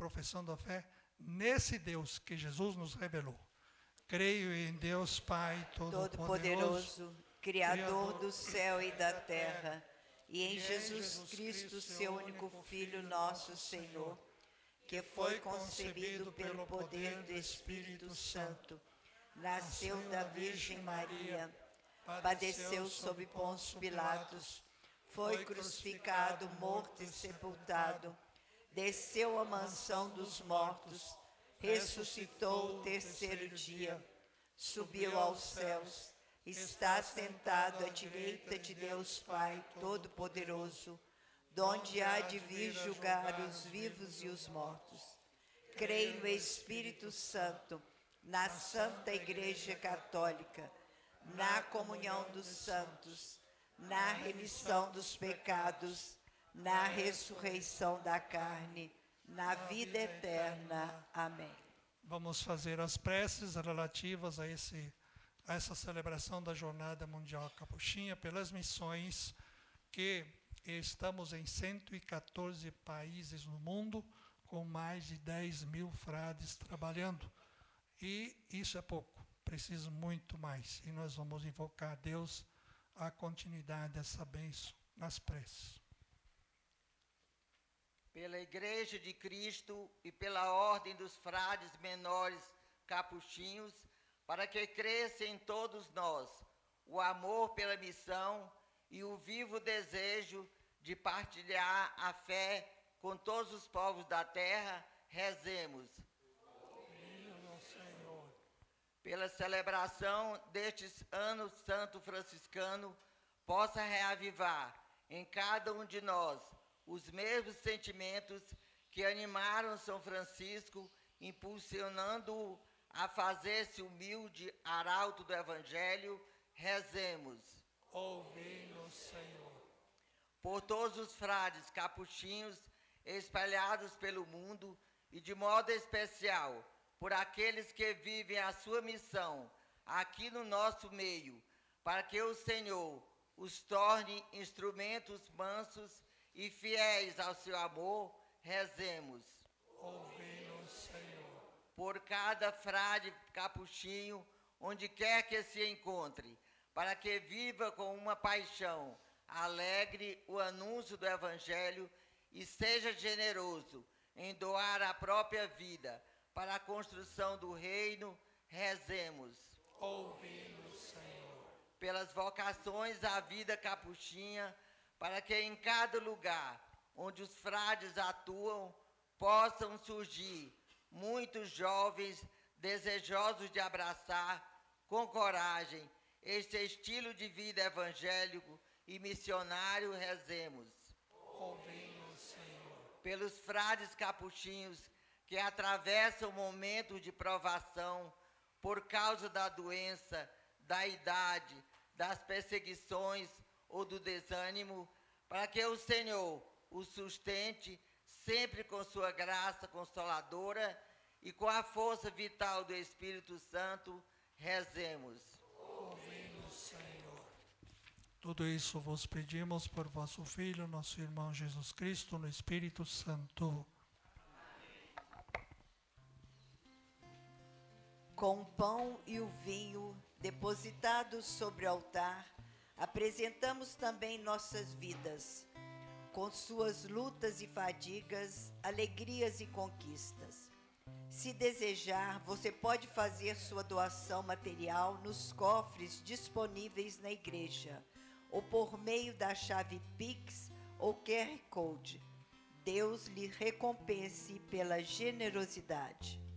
professando a fé nesse Deus que Jesus nos revelou. Creio em Deus Pai Todo-Poderoso, Criador do céu e da terra, e em Jesus Cristo, seu único Filho, nosso Senhor, que foi concebido pelo poder do Espírito Santo, nasceu da Virgem Maria, padeceu sob Pôncio Pilatos, foi crucificado, morto e sepultado, desceu à mansão dos mortos, ressuscitou o terceiro dia, subiu aos céus, está sentado à direita de Deus Pai Todo-Poderoso, donde há de vir julgar os vivos e os mortos. Creio no Espírito Santo, na Santa Igreja Católica, na comunhão dos santos, na remissão dos pecados, na ressurreição da carne, na vida eterna. Amém. Vamos fazer as preces relativas a essa celebração da Jornada Mundial Capuchinha pelas missões, que estamos em 114 países no mundo, com mais de 10 mil frades trabalhando. E isso é pouco, preciso muito mais. E nós vamos invocar a Deus a continuidade dessa bênção nas preces. Pela Igreja de Cristo e pela ordem dos frades menores capuchinhos, para que cresça em todos nós o amor pela missão e o vivo desejo de partilhar a fé com todos os povos da terra, rezemos. Senhor. Pela celebração deste ano santo franciscano, possa reavivar em cada um de nós os mesmos sentimentos que animaram São Francisco, impulsionando-o a fazer-se humilde arauto do Evangelho, rezemos. Ouvi-nos, Senhor. Por todos os frades capuchinhos espalhados pelo mundo e de modo especial por aqueles que vivem a sua missão aqui no nosso meio, para que o Senhor os torne instrumentos mansos e fiéis ao seu amor, rezemos. Ouvi-nos, Senhor. Por cada frade capuchinho, onde quer que se encontre, para que viva com uma paixão alegre o anúncio do Evangelho e seja generoso em doar a própria vida para a construção do reino, rezemos. Ouvi-nos, Senhor. Pelas vocações à vida capuchinha, para que em cada lugar onde os frades atuam, possam surgir muitos jovens desejosos de abraçar com coragem este estilo de vida evangélico e missionário, rezemos. Ouvi-nos, Senhor. Pelos frades capuchinhos que atravessam momentos de provação por causa da doença, da idade, das perseguições ou do desânimo, para que o Senhor os sustente sempre com sua graça consoladora e com a força vital do Espírito Santo, rezemos. Ouvi-nos, Senhor. Tudo isso vos pedimos por vosso Filho, nosso irmão Jesus Cristo, no Espírito Santo. Com o pão e o vinho depositados sobre o altar, apresentamos também nossas vidas, com suas lutas e fadigas, alegrias e conquistas. Se desejar, você pode fazer sua doação material nos cofres disponíveis na igreja, ou por meio da chave Pix ou QR Code. Deus lhe recompense pela generosidade.